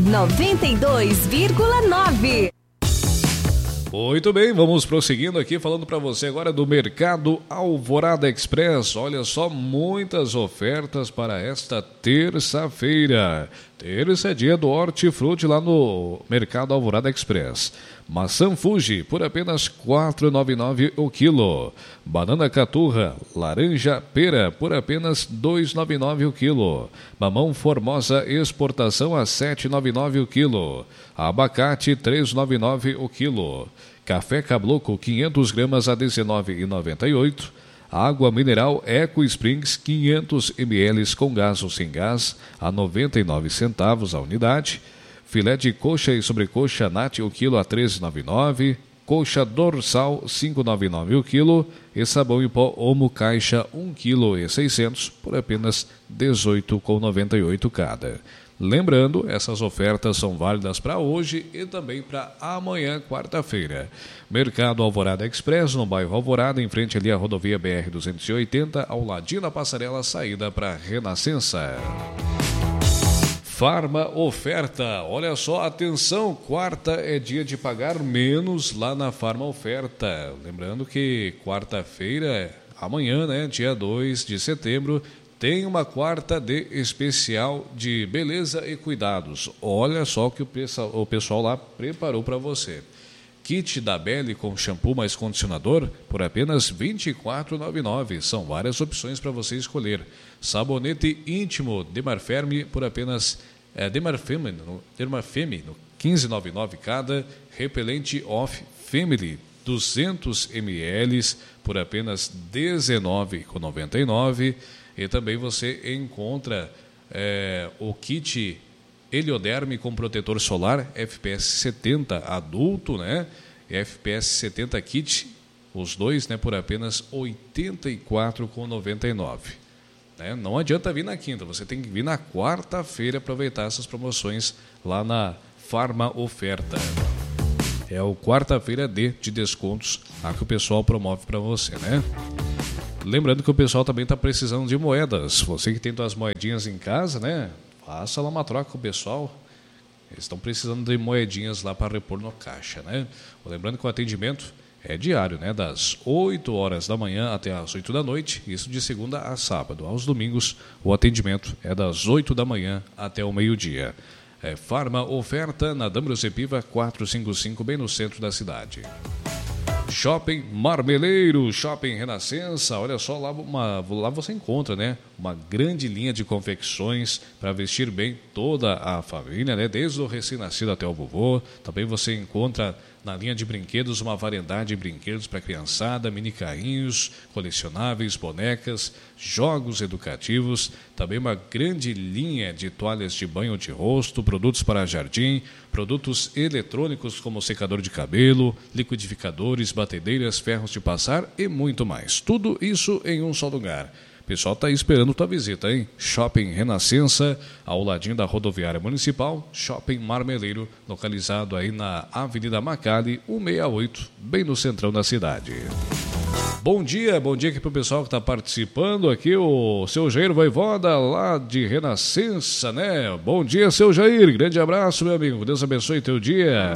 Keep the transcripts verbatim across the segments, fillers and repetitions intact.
noventa e dois vírgula nove. Muito bem, vamos prosseguindo aqui, falando para você agora do Mercado Alvorada Express. Olha só, muitas ofertas para esta terça-feira. Terça é dia do hortifruti lá no Mercado Alvorada Express. Maçã Fuji por apenas quatro reais e noventa e nove centavos o quilo. Banana Caturra, laranja pera por apenas dois reais e noventa e nove centavos o quilo. Mamão Formosa exportação a sete reais e noventa e nove centavos o quilo. Abacate três reais e noventa e nove centavos o quilo. Café Cabloco quinhentas gramas a dezenove reais e noventa e oito centavos. Água mineral Eco Springs quinhentos mililitros com gás ou sem gás a noventa e nove centavos a unidade. Filé de coxa e sobrecoxa Nat o quilo a treze reais e noventa e nove centavos. Coxa dorsal cinco reais e noventa e nove centavos o quilo. E sabão em pó Omo Caixa um vírgula seiscentos quilos por apenas dezoito reais e noventa e oito centavos cada. Lembrando, essas ofertas são válidas para hoje e também para amanhã, quarta-feira. Mercado Alvorada Express, no bairro Alvorada, em frente ali à rodovia B R duzentos e oitenta, ao ladinho da passarela, saída para Renascença. Farma Oferta, olha só, atenção, quarta é dia de pagar menos lá na Farma Oferta. Lembrando que quarta-feira, amanhã, né, dia dois de setembro, tem uma quarta de especial de beleza e cuidados. Olha só o que o pessoal lá preparou para você. Kit da Belle com shampoo mais condicionador por apenas vinte e quatro reais e noventa e nove centavos. São várias opções para você escolher. Sabonete íntimo Demarferme por apenas é, Demarfeme, no, Demarfeme no quinze reais e noventa e nove centavos cada. Repelente Off Family duzentos mililitros por apenas dezenove reais e noventa e nove centavos. E também você encontra é, o kit Helioderme com protetor solar F P S setenta adulto, né? F P S setenta kit, os dois, né, por apenas oitenta e quatro reais e noventa e nove centavos. Né? Não adianta vir na quinta, você tem que vir na quarta-feira aproveitar essas promoções lá na Farma Oferta. É o quarta-feira de, de descontos a que o pessoal promove para você, né? Lembrando que o pessoal também está precisando de moedas. Você que tem suas moedinhas em casa, né? Faça lá uma troca com o pessoal. Eles estão precisando de moedinhas lá para repor no caixa, né? Lembrando que o atendimento é diário, né? Das oito horas da manhã até as oito da noite. Isso de segunda a sábado. Aos domingos, o atendimento é das oito da manhã até o meio-dia. É Farma Oferta na D'Ambrosio Piva quatrocentos e cinquenta e cinco, bem no centro da cidade. Shopping Marmeleiro, Shopping Renascença, olha só, lá, uma, lá você encontra, né, uma grande linha de confecções para vestir bem toda a família, né, desde o recém-nascido até o vovô. Também você encontra na linha de brinquedos uma variedade de brinquedos para criançada, mini carrinhos, colecionáveis, bonecas, jogos educativos, também uma grande linha de toalhas de banho de rosto, produtos para jardim, produtos eletrônicos como secador de cabelo, liquidificadores, batedeiras, ferros de passar e muito mais. Tudo isso em um só lugar. O pessoal está esperando tua visita, hein? Shopping Renascença, ao ladinho da rodoviária municipal, Shopping Marmeleiro, localizado aí na Avenida Macali, cento e sessenta e oito, bem no centrão da cidade. Bom dia, bom dia aqui para o pessoal que está participando aqui, o seu Jair Voivoda, lá de Renascença, né? Bom dia, seu Jair, grande abraço, meu amigo, Deus abençoe teu dia.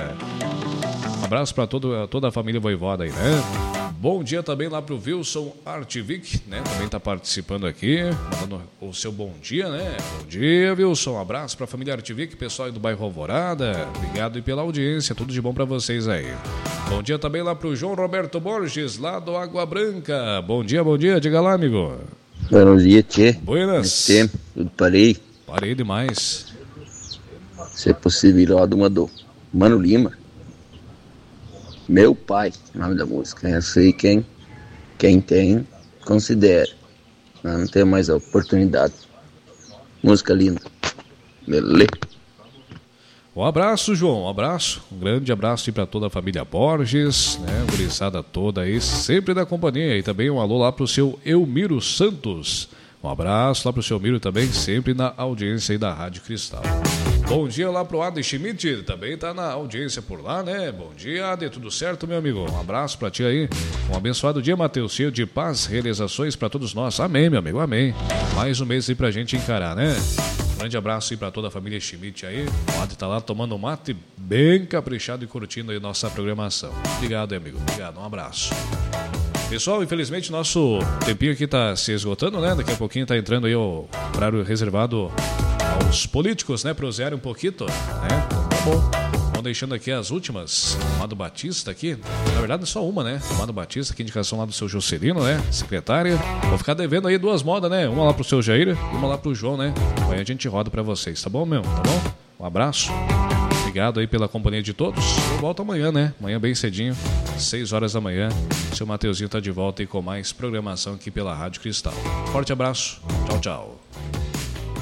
Um abraço para toda a família Voivoda aí, né? Bom dia também lá para o Wilson Artvic, né? Também está participando aqui, mandando o seu bom dia, né? Bom dia, Wilson. Um abraço para a família Artvic, pessoal aí do bairro Alvorada. Obrigado aí pela audiência, tudo de bom para vocês aí. Bom dia também lá para o João Roberto Borges, lá do Água Branca. Bom dia, bom dia, diga lá, amigo. Bom dia, tchê. Buenas. Tempo, tudo parei. Parei demais. Se é possível, lá do Mano, Mano Lima. Meu pai, o nome da música. Eu sei quem, quem tem, considera. Não, não tenho mais a oportunidade. Música linda. Beleza. Um abraço, João, um abraço. Um grande abraço aí para toda a família Borges, né? Gurizada toda aí, sempre da companhia. E também um alô lá pro seu Elmiro Santos. Um abraço lá pro seu Elmiro também, sempre na audiência aí da Rádio Cristal. Bom dia lá pro Ade Schmidt, também tá na audiência por lá, né? Bom dia, Ade, tudo certo, meu amigo? Um abraço pra ti aí. Um abençoado dia, Matheus, cheio de paz, realizações pra todos nós. Amém, meu amigo, amém. Mais um mês aí pra gente encarar, né? Grande abraço aí para toda a família Schmidt aí. Pode estar lá tomando um mate bem caprichado e curtindo aí nossa programação. Obrigado, amigo. Obrigado. Um abraço. Pessoal, infelizmente nosso tempinho aqui tá se esgotando, né? Daqui a pouquinho tá entrando aí o horário reservado aos políticos, né? Pro zero um pouquinho, né? Então, tá bom. Vamos deixando aqui as últimas. Amado Batista aqui. Na verdade, só uma, né? Amado Batista, aqui indicação lá do seu Juscelino, né? Secretária. Vou ficar devendo aí duas modas, né? Uma lá pro seu Jair e uma lá pro João, né? Amanhã a gente roda pra vocês, tá bom, meu? Tá bom? Um abraço. Obrigado aí pela companhia de todos. Eu volto amanhã, né? Amanhã bem cedinho, seis horas da manhã. Seu Mateuzinho tá de volta aí com mais programação aqui pela Rádio Cristal. Forte abraço. Tchau, tchau.